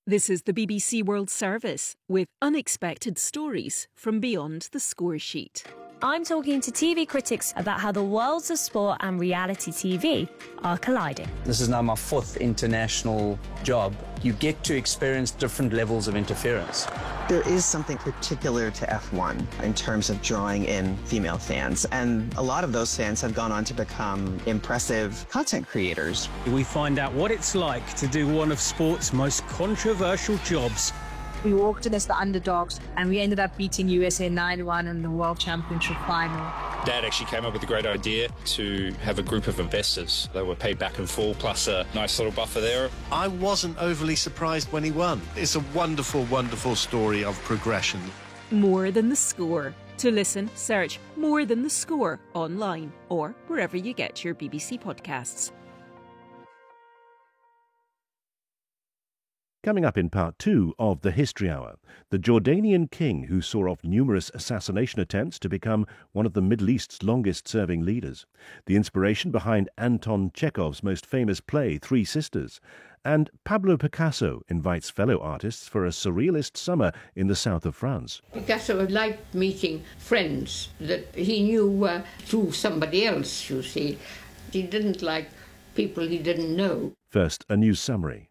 This is the BBC World Service with unexpected stories from beyond the score sheet. I'm talking to TV critics about how the worlds of sport and reality TV are colliding. This is now my 4th international job. You get to experience different levels of interference. There is something particular to F1 in terms of drawing in female fans, and a lot of those fans have gone on to become impressive content creators. We find out what it's like to do one of sport's most controversial jobs. We walked in as the underdogs, and we ended up beating USA 9-1 in the World Championship final. Dad actually came up with a great idea to have a group of investors. They were paid back in full, plus a nice little buffer there. I wasn't overly surprised when he won. It's a wonderful, wonderful story of progression. More Than the Score. To listen, search More Than the Score online or wherever you get your BBC podcasts. Coming up in part 2 of the History Hour, the Jordanian king who saw off numerous assassination attempts to become one of the Middle East's longest-serving leaders, the inspiration behind Anton Chekhov's most famous play, Three Sisters, and Pablo Picasso invites fellow artists for a surrealist summer in the south of France. Picasso liked meeting friends that he knew through somebody else, you see. He didn't like people he didn't know. First, a news summary.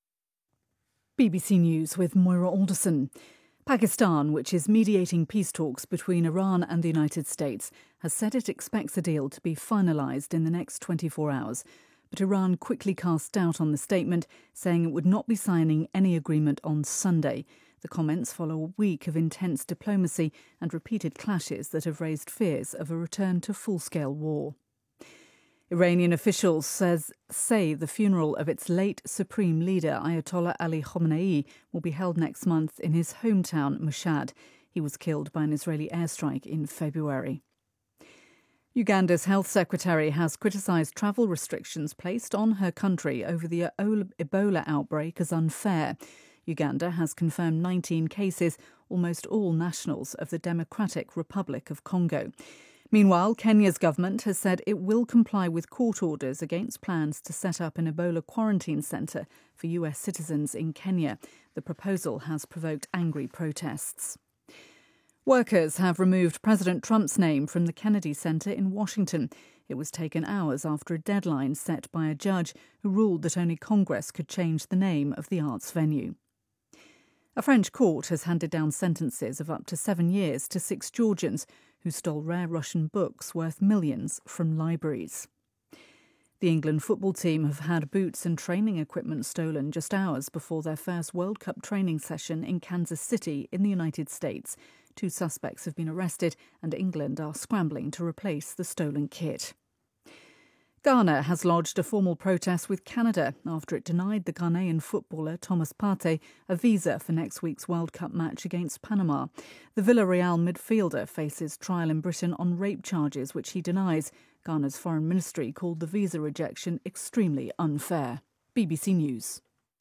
BBC News with Moira Alderson. Pakistan, which is mediating peace talks between Iran and the United States, has said it expects a deal to be finalised in the next 24 hours. But Iran quickly cast doubt on the statement, saying it would not be signing any agreement on Sunday. The comments follow a week of intense diplomacy and repeated clashes that have raised fears of a return to full-scale war. Iranian officials say the funeral of its late supreme leader, Ayatollah Ali Khamenei, will be held next month in his hometown, Mashhad. He was killed by an Israeli airstrike in February. Uganda's health secretary has criticised travel restrictions placed on her country over the Ebola outbreak as unfair. Uganda has confirmed 19 cases, almost all nationals of the Democratic Republic of Congo. Meanwhile, Kenya's government has said it will comply with court orders against plans to set up an Ebola quarantine centre for US citizens in Kenya. The proposal has provoked angry protests. Workers have removed President Trump's name from the Kennedy Center in Washington. It was taken hours after a deadline set by a judge who ruled that only Congress could change the name of the arts venue. A French court has handed down sentences of up to 7 years to 6 Georgians who stole rare Russian books worth millions from libraries. The England football team have had boots and training equipment stolen just hours before their first World Cup training session in Kansas City in the United States. 2 suspects have been arrested and England are scrambling to replace the stolen kit. Ghana has lodged a formal protest with Canada after it denied the Ghanaian footballer Thomas Partey a visa for next week's World Cup match against Panama. The Villarreal midfielder faces trial in Britain on rape charges, which he denies. Ghana's foreign ministry called the visa rejection extremely unfair. BBC News.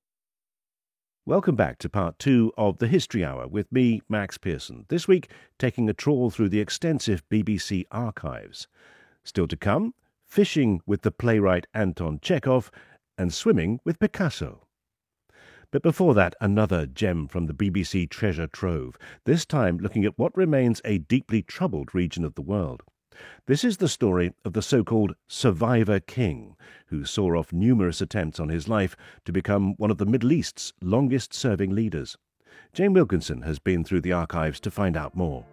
Welcome back to part 2 of the History Hour with me, Max Pearson. This week, taking a trawl through the extensive BBC archives. Still to come, fishing with the playwright Anton Chekhov, and swimming with Picasso. But before that, another gem from the BBC treasure trove, this time looking at what remains a deeply troubled region of the world. This is the story of the so-called Survivor King, who saw off numerous attempts on his life to become one of the Middle East's longest-serving leaders. Jane Wilkinson has been through the archives to find out more.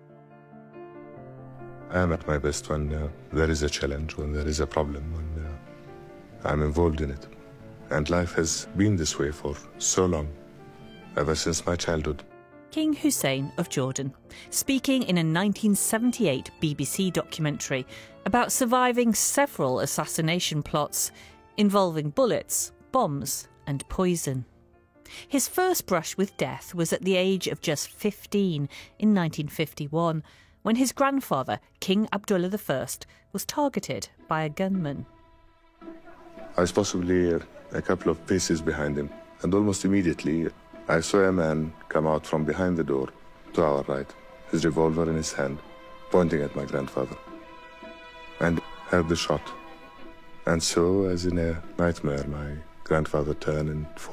I'm at my best when there is a challenge, when there is a problem, when I'm involved in it. And life has been this way for so long, ever since my childhood. King Hussein of Jordan, speaking in a 1978 BBC documentary about surviving several assassination plots involving bullets, bombs and poison. His first brush with death was at the age of just 15 in 1951, when his grandfather, King Abdullah I, was targeted by a gunman. I was possibly a couple of paces behind him, and almost immediately I saw a man come out from behind the door to our right, his revolver in his hand, pointing at my grandfather. And heard the shot. And so, as in a nightmare, my grandfather turned and